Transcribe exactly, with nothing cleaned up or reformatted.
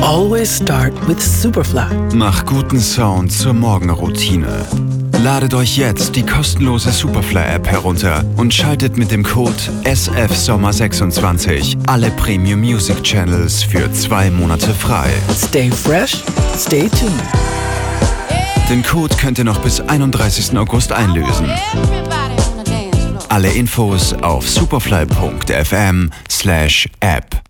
always start with Superfly. Mach guten Sound zur Morgenroutine. Ladet euch jetzt die kostenlose Superfly-App herunter und schaltet mit dem Code S F Sommer sechsundzwanzig alle Premium Music Channels für zwei Monate frei. Stay fresh, stay tuned. Den Code könnt ihr noch bis einunddreißigsten August einlösen. Alle Infos auf superfly punkt f m slash app.